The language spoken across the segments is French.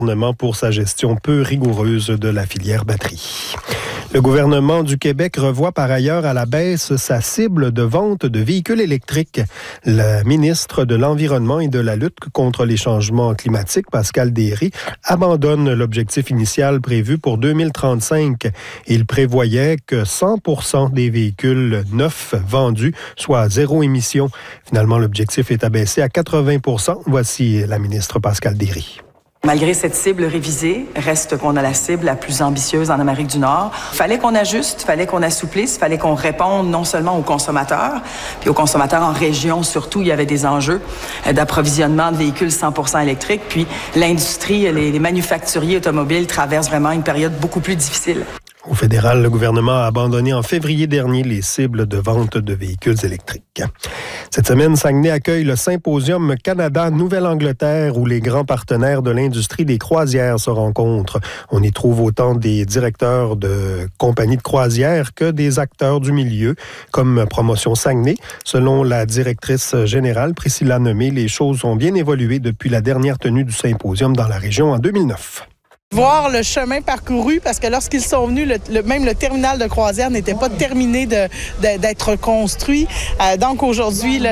pour sa gestion peu rigoureuse de la filière batterie. Le gouvernement du Québec revoit par ailleurs à la baisse sa cible de vente de véhicules électriques. La ministre de l'Environnement et de la lutte contre les changements climatiques, Pascale Derry, abandonne l'objectif initial prévu pour 2035. Il prévoyait que 100% des véhicules neufs vendus soient à zéro émission. Finalement, l'objectif est abaissé à 80%. Voici la ministre Pascale Derry. Malgré cette cible révisée, reste qu'on a la cible la plus ambitieuse en Amérique du Nord. Fallait qu'on ajuste, fallait qu'on assouplisse, fallait qu'on réponde non seulement aux consommateurs, puis aux consommateurs en région surtout, il y avait des enjeux d'approvisionnement de véhicules 100% électriques, puis l'industrie, les manufacturiers automobiles traversent vraiment une période beaucoup plus difficile. Au fédéral, le gouvernement a abandonné en février dernier les cibles de vente de véhicules électriques. Cette semaine, Saguenay accueille le Symposium Canada-Nouvelle-Angleterre où les grands partenaires de l'industrie des croisières se rencontrent. On y trouve autant des directeurs de compagnies de croisières que des acteurs du milieu, comme Promotion Saguenay. Selon la directrice générale Priscilla Nemé, les choses ont bien évolué depuis la dernière tenue du symposium dans la région en 2009. Voir le chemin parcouru, parce que lorsqu'ils sont venus, même le terminal de croisière n'était pas terminé d'être construit. Donc aujourd'hui,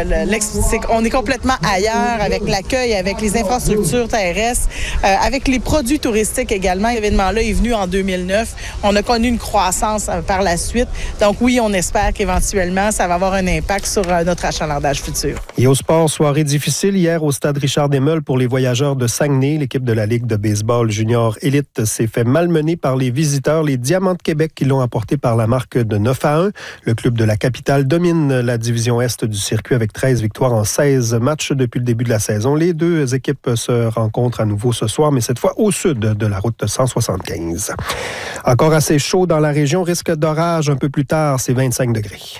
on est complètement ailleurs avec l'accueil, avec les infrastructures terrestres, avec les produits touristiques également. L'événement-là est venu en 2009. On a connu une croissance par la suite. Donc oui, on espère qu'éventuellement, ça va avoir un impact sur notre achalandage futur. Et au sport, soirée difficile hier au stade Richard-Desmeules pour les voyageurs de Saguenay. L'équipe de la Ligue de baseball junior élite s'est fait malmener par les visiteurs, les Diamants de Québec, qui l'ont emporté par la marque de 9-1. Le club de la capitale domine la division Est du circuit avec 13 victoires en 16 matchs depuis le début de la saison. Les deux équipes se rencontrent à nouveau ce soir, mais cette fois au sud de la route 175. Encore assez chaud dans la région, risque d'orage un peu plus tard, c'est 25 degrés.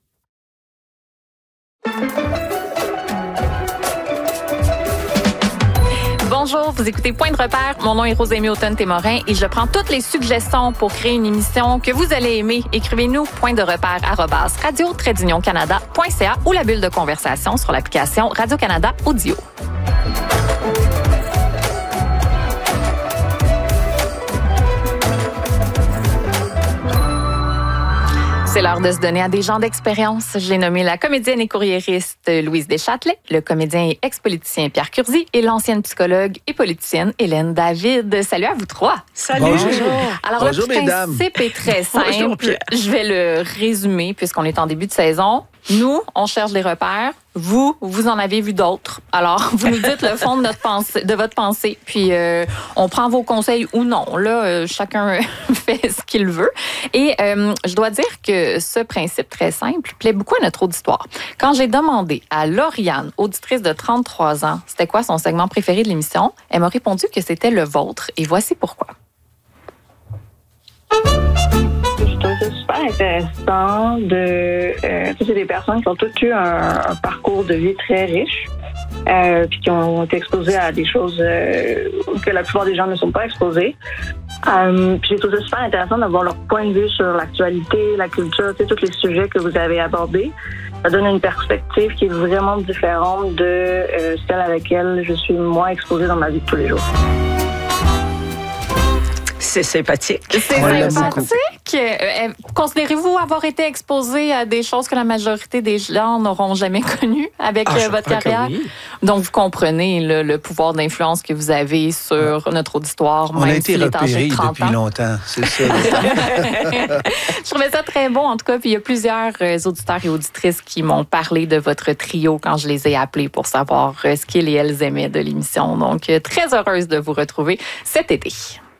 Bonjour, vous écoutez Point de repère. Mon nom est Rosémie Automne-Témorin et je prends toutes les suggestions pour créer une émission que vous allez aimer. Écrivez-nous pointderepère@radio-canada.ca ou la bulle de conversation sur l'application Radio-Canada Audio. C'est l'heure de se donner à des gens d'expérience. J'ai nommé la comédienne et courriériste Louise Deschâtelet, le comédien et ex-politicien Pierre Curzi et l'ancienne psychologue et politicienne Hélène David. Salut à vous trois. Salut. Bonjour. Alors, bonjour, le principe est très simple. Bonjour, Pierre. Je vais le résumer puisqu'on est en début de saison. Nous, on cherche des repères. Vous en avez vu d'autres. Alors, vous nous dites le fond de votre pensée, puis on prend vos conseils ou non. Là, chacun fait ce qu'il veut. Et je dois dire que ce principe très simple plaît beaucoup à notre auditoire. Quand j'ai demandé à Lauriane, auditrice de 33 ans, c'était quoi son segment préféré de l'émission, elle m'a répondu que c'était le vôtre. Et voici pourquoi. Je trouve ça super intéressant c'est des personnes qui ont toutes eu un parcours de vie très riche, puis qui ont été exposées à des choses que la plupart des gens ne sont pas exposés. Puis j'ai trouvé ça super intéressant d'avoir leur point de vue sur l'actualité, la culture, tous les sujets que vous avez abordés. Ça donne une perspective qui est vraiment différente de celle à laquelle je suis moins exposée dans ma vie de tous les jours. C'est sympathique. C'est sympathique. Considérez-vous avoir été exposé à des choses que la majorité des gens n'auront jamais connues avec votre carrière? Oui. Donc, vous comprenez le pouvoir d'influence que vous avez sur notre auditoire. On a été repérés depuis longtemps, c'est ça. Je trouvais ça très bon, en tout cas. Puis il y a plusieurs auditeurs et auditrices qui m'ont parlé de votre trio quand je les ai appelés pour savoir ce qu'ils et elles aimaient de l'émission. Donc, très heureuse de vous retrouver cet été.